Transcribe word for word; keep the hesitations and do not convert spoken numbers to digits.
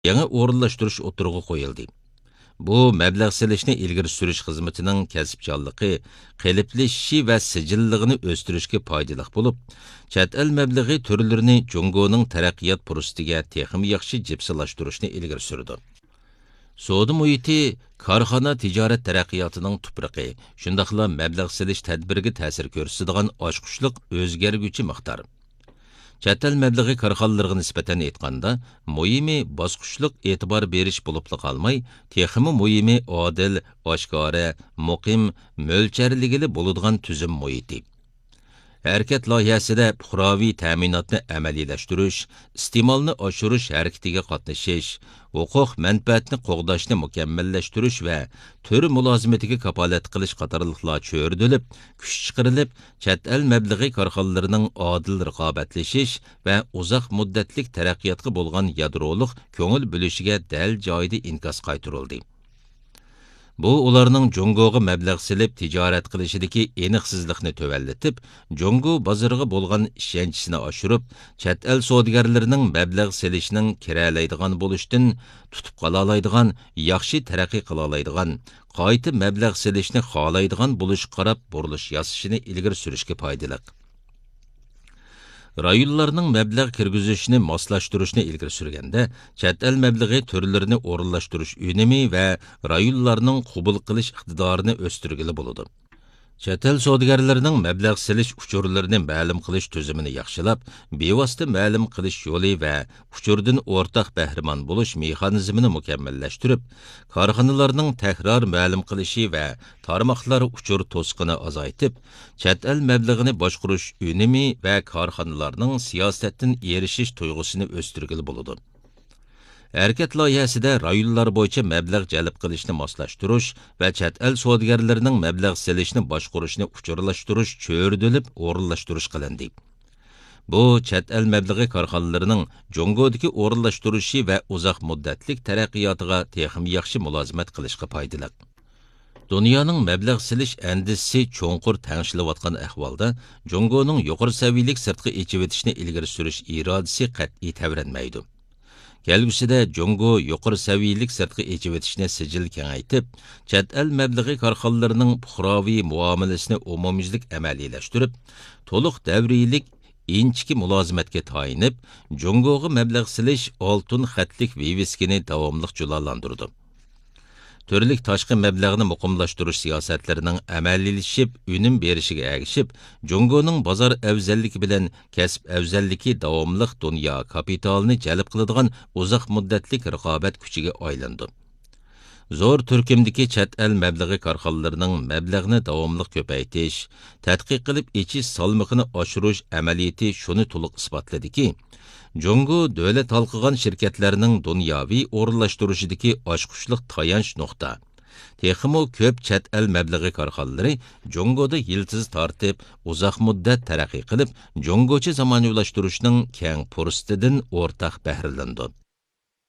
yangi o'rinlashtirish o'tirg'i qo'yildi. Bu mablag' selishni ilgari surish xizmatining kasbchanligi, qalblashishi va sijilligini o'stirishga foydali bo'lib, chet el mablag'i turlarini Jungoning taraqqiyot fursatiga texnik yaxshi jipsilashtirishni ilgari surdi. Savdo muhiti korxona tijorat taraqqiyotining tuproqi, shundaqla mablag' selish tadbiriga ta'sir ko'rsatadigan ochqushliq o'zgarguchi miqdor. Chet el mablag'i korxonalarga nisbatan aytganda, muhimi bosqichliq e'tibor berish bo'lib qolmay, texmi muhimi odil, oshkora, muqim, mo'lcharligili bo'ladigan tuzum muhiti. Hərəkət layihəsidə puxravi təminatını əməliyləşdiriş, iste'molni oshirish harakatiga qatnashish, huquq mənfəətini qoğdaşni mükəmməlləşdiriş və tür mülazimatiga kapolat qilish qatorliqlar cho'rdilib, kuch chiqarilib, chet el mablag'i korxonalarının adil raqobatlashish və uzoq muddatlik taraqqiyotga bo'lgan yadroliq ko'ngil bo'lishiga dal joyida inkas qaytarildi. Bu ularning Jungoga mablag' silib tijorat qilishidagi aniqsizlikni tövallatib, Jungo bozoriga bo'lgan ishonchisini oshirib, chet el savdogarlarining mablag' silishining kiralaydigan bo'lishdan tutib qola oladigan, yaxshi taraqqiy qila oladigan, qayta mablag' silishni xohlaydigan bo'lish qarab burilish yasashini ilgari surishga foydali. Rayonlarning mablag' kirgizishini moslashtirishni ilgari surganda, chet el mablag'i turlarini o'rinlashtirish unumi va rayonlarning qabul qilish iqtidorini o'stirgili bo'ladi. Chet el savdogarlarining mablag' silish uchurlarini ma'lum qilish tuzumini yaxshilab, bevosita ma'lum qilish yo'li va uchurdan o'rtaq bahramon bo'lish mexanizmini mukammallashtirib, korxonalarning takror ma'lum qilishi va tarmoqlar uchur to'sqini azaytib, chet el mablag'ini boshqarish unumi va korxonalarning siyosatdan erishish tuyg'usini o'stirgili bo'ladi. Hərəkət layihəsidə rayonlar bo'yicha mablag' jalb qilishni moslashtirish va chet el savdogarlarining mablag' selishni boshqarishni uchurlashtirish cho'rdilib o'rinlashtirish qilindi. Bu chet el mablag'i korxonalarining Jungodagi o'rinlashtirishi va uzoq muddatlik taraqqiyotiga texnik yaxshi mulozimat qilishga foydali. Dunyoning mablag' silish andisi cho'nqur tangshilayotgan ahvolda Jungoning yuqori saviyalik sirtqi echivitishni ilgari surish irodasi qat'iy tavranmaydi. Kelgusida Jungo yuqori saviyalik sirtqi echivitishni sijil kengaytib, chet el mablag'i korxonalarining puxroviy muomalasini umumyuzlik amaliylashtirib, to'liq davriylik inchki mulozimatga tayinib, Jungoga mablag' silish oltin xatlik viviskini davomli julalandirdi. Türlük tashqi mablag'ni muqimlashtirish siyosatlarining amaliylashib, unum berishiga ergishib, Jungoning bozor afzalligi bilan kasb afzalligi davomli dunyo kapitalini jalb qiladigan uzoq muddatlik raqobat kuchiga aylandi. Zo'r turkumdagi chet el mablag'i korxonalarining mablag'ni davomli ko'paytirish, tadqiq qilib ichish salmog'ini oshirish amaliyati shuni to'liq isbotladiki, Jungo davlat halqıgan şirketlerinin dunyoviy o'rinlashtirishidagi ochqushliq tayanch nuqta. Texmo ko'p chet el mablag'i korxonalari Jungoda yiltiz tortib, uzoq muddat taraqqiy qilib, Jungocha zamonaviylashtirishning keng fursatidan o'rtaq bahrilandi.